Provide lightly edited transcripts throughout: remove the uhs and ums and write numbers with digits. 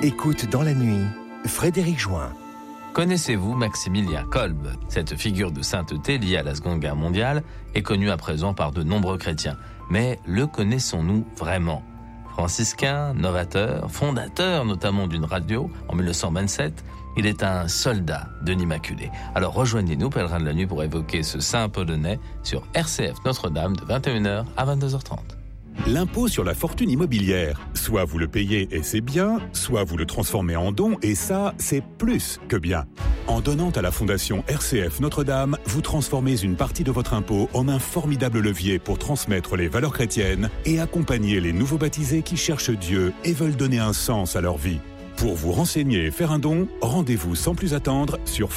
Écoute dans la nuit, Frédéric Join. Connaissez-vous Maximilien Kolbe ? Cette figure de sainteté liée à la Seconde Guerre mondiale est connue à présent par de nombreux chrétiens. Mais le connaissons-nous vraiment ? Franciscain, novateur, fondateur notamment d'une radio en 1927, il est un soldat de l'Immaculée. Alors rejoignez-nous, pèlerins de la nuit, pour évoquer ce saint polonais sur RCF Notre-Dame de 21h à 22h30. L'impôt sur la fortune immobilière. Soit vous le payez et c'est bien, soit vous le transformez en don et ça, c'est plus que bien. En donnant à la Fondation RCF Notre-Dame, vous transformez une partie de votre impôt en un formidable levier pour transmettre les valeurs chrétiennes et accompagner les nouveaux baptisés qui cherchent Dieu et veulent donner un sens à leur vie. Pour vous renseigner et faire un don, rendez-vous sans plus attendre sur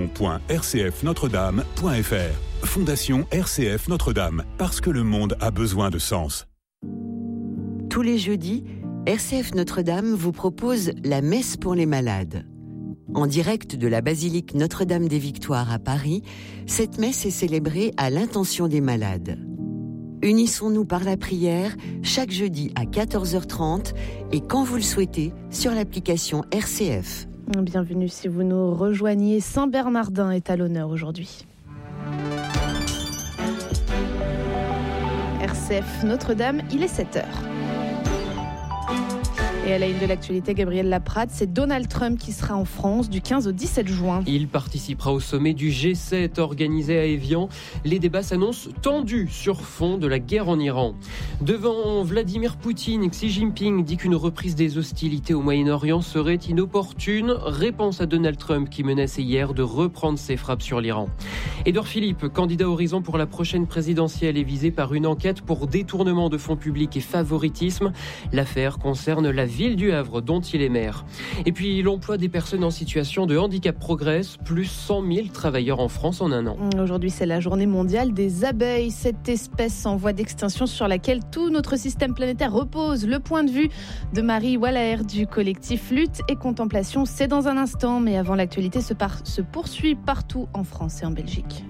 fondation.rcfnotredame.fr. Fondation RCF Notre-Dame, parce que le monde a besoin de sens. Tous les jeudis, RCF Notre-Dame vous propose la messe pour les malades. En direct de la basilique Notre-Dame des Victoires à Paris, cette messe est célébrée à l'intention des malades. Unissons-nous par la prière chaque jeudi à 14h30 et quand vous le souhaitez sur l'application RCF. Bienvenue si vous nous rejoignez. Saint-Bernardin est à l'honneur aujourd'hui. RCF Notre-Dame, il est 7h. Et à la une de l'actualité, Gabriel Laprade, c'est Donald Trump qui sera en France du 15 au 17 juin. Il participera au sommet du G7 organisé à Évian. Les débats s'annoncent tendus sur fond de la guerre en Iran. Devant Vladimir Poutine, Xi Jinping dit qu'une reprise des hostilités au Moyen-Orient serait inopportune. Réponse à Donald Trump qui menaçait hier de reprendre ses frappes sur l'Iran. Édouard Philippe, candidat Horizon pour la prochaine présidentielle, est visé par une enquête pour détournement de fonds publics et favoritisme. L'affaire concerne la ville du Havre dont il est maire. Et puis l'emploi des personnes en situation de handicap progresse, plus 100 000 travailleurs en France en un an. Aujourd'hui, c'est la journée mondiale des abeilles, cette espèce en voie d'extinction sur laquelle tout notre système planétaire repose. Le point de vue de Marie Wallaer du collectif Lutte et Contemplation, c'est dans un instant, mais avant, l'actualité se poursuit partout en France et en Belgique.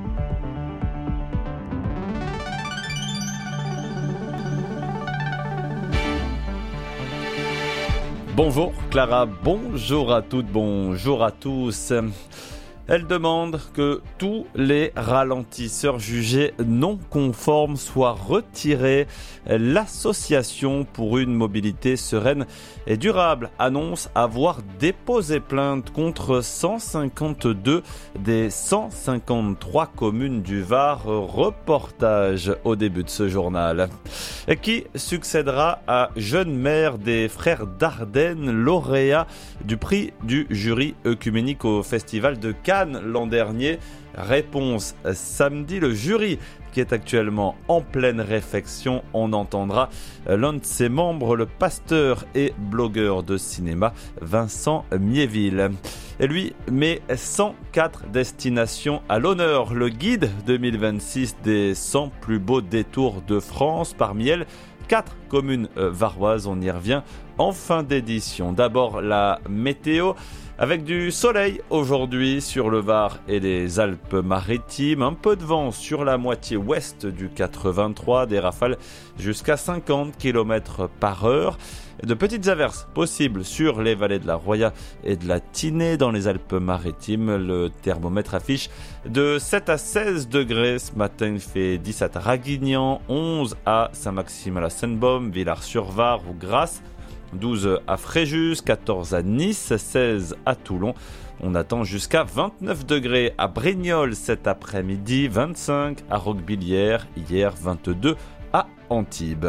Bonjour Clara, bonjour à toutes, bonjour à tous. Elle demande que tous les ralentisseurs jugés non conformes soient retirés. L'association pour une mobilité sereine et durable annonce avoir déposé plainte contre 152 des 153 communes du Var. Reportage au début de ce journal. Qui succédera à jeune maire des Frères Dardenne, lauréat du prix du jury œcuménique au Festival de Cannes l'an dernier. Réponse samedi. Le jury qui est actuellement en pleine réflexion. On entendra l'un de ses membres, le pasteur et blogueur de cinéma, Vincent Miéville. Et lui met 104 destinations à l'honneur. Le guide 2026 des 100 plus beaux détours de France. Parmi elles, 4 communes varoises. On y revient en fin d'édition. D'abord la météo. Avec du soleil aujourd'hui sur le Var et les Alpes-Maritimes, un peu de vent sur la moitié ouest du 83, des rafales jusqu'à 50 km par heure. De petites averses possibles sur les vallées de la Roya et de la Tinée dans les Alpes-Maritimes. Le thermomètre affiche de 7 à 16 degrés. Ce matin, il fait 10 à Draguignan, 11 à Saint-Maxime à la Seine-Baume, Villars-sur-Var ou Grasse. 12 à Fréjus, 14 à Nice, 16 à Toulon. On attend jusqu'à 29 degrés à Brignoles cet après-midi, 25 à Roquebillière, hier 22 à Antibes.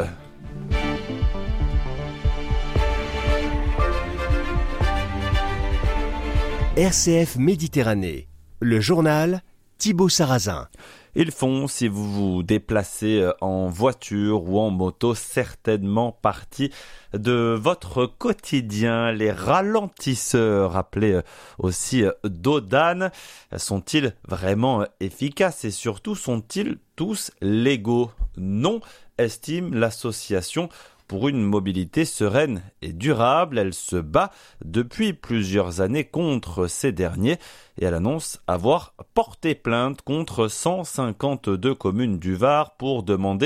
RCF Méditerranée, le journal Thibaut Sarrazin. Ils font, si vous vous déplacez en voiture ou en moto, certainement partie de votre quotidien. Les ralentisseurs, appelés aussi dos d'âne, sont-ils vraiment efficaces et surtout sont-ils tous légaux ? Non, estime l'association pour une mobilité sereine et durable. Elle se bat depuis plusieurs années contre ces derniers et elle annonce avoir porté plainte contre 152 communes du Var pour demander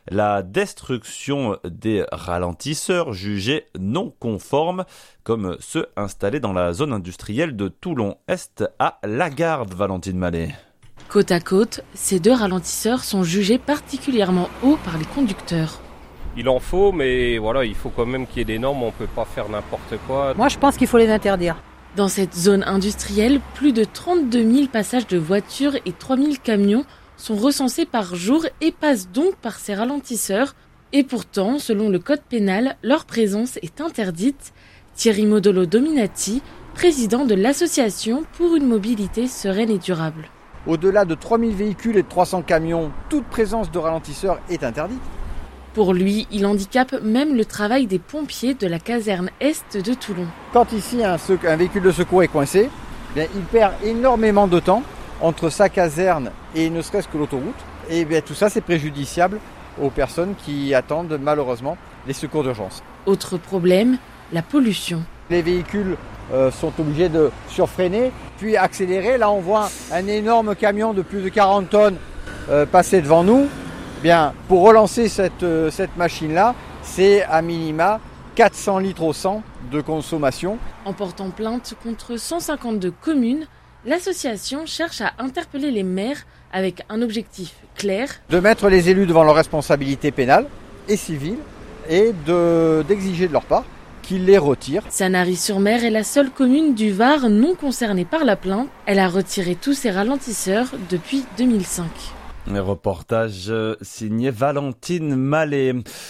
la destruction des ralentisseurs jugés non conformes, comme ceux installés dans la zone industrielle de Toulon-Est à Lagarde, Valentine Mallet. Côte à côte, ces 2 ralentisseurs sont jugés particulièrement hauts par les conducteurs. Il en faut, mais voilà, il faut quand même qu'il y ait des normes, on ne peut pas faire n'importe quoi. Moi, je pense qu'il faut les interdire. Dans cette zone industrielle, plus de 32 000 passages de voitures et 3 000 camions sont recensés par jour et passent donc par ces ralentisseurs. Et pourtant, selon le code pénal, leur présence est interdite. Thierry Modolo Dominati, président de l'association pour une mobilité sereine et durable. Au-delà de 3000 véhicules et de 300 camions, toute présence de ralentisseurs est interdite. Pour lui, il handicape même le travail des pompiers de la caserne Est de Toulon. Quand ici un véhicule de secours est coincé, bien, il perd énormément de temps entre sa caserne et ne serait-ce que l'autoroute. Et bien, tout ça, c'est préjudiciable aux personnes qui attendent malheureusement les secours d'urgence. Autre problème, la pollution. Les véhicules sont obligés de surfreiner, puis accélérer. Là, on voit un énorme camion de plus de 40 tonnes passer devant nous. Bien, pour relancer cette machine-là, c'est à minima 400 litres au 100 de consommation. En portant plainte contre 152 communes, l'association cherche à interpeller les maires avec un objectif clair. De mettre les élus devant leurs responsabilités pénales et civiles et d'exiger de leur part qu'ils les retirent. Sanary-sur-Mer est la seule commune du Var non concernée par la plainte. Elle a retiré tous ses ralentisseurs depuis 2005. Un reportage signé Valentine Mallet.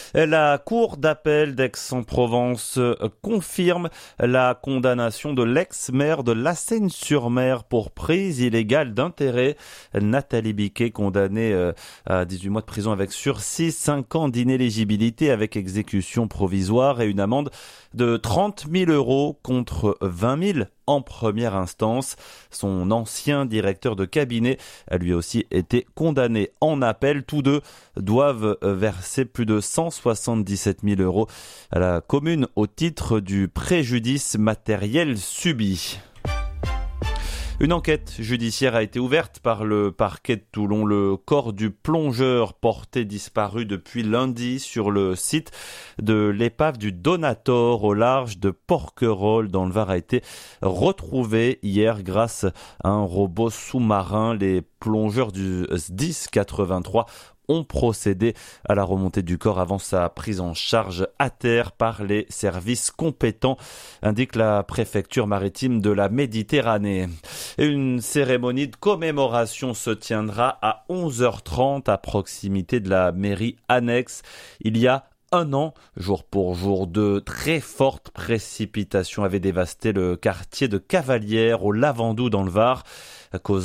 La cour d'appel d'Aix-en-Provence confirme la condamnation de l'ex-maire de La Seyne-sur-Mer pour prise illégale d'intérêt. Nathalie Biquet, condamnée à 18 mois de prison avec sursis, 5 ans d'inéligibilité avec exécution provisoire et une amende de 30 000 € contre 20 000 en première instance. Son ancien directeur de cabinet a lui aussi été condamné en appel. Tous deux doivent verser plus de 177 000 € à la commune au titre du préjudice matériel subi. Une enquête judiciaire a été ouverte par le parquet de Toulon. Le corps du plongeur porté disparu depuis lundi sur le site de l'épave du Donator au large de Porquerolles dans le Var a été retrouvé hier grâce à un robot sous-marin. Les plongeurs du SDIS 83 ont procédé à la remontée du corps avant sa prise en charge à terre par les services compétents, indique la préfecture maritime de la Méditerranée. Et une cérémonie de commémoration se tiendra à 11h30 à proximité de la mairie annexe. Il y a un an, jour pour jour, de très fortes précipitations avaient dévasté le quartier de Cavalières au Lavandou dans le Var,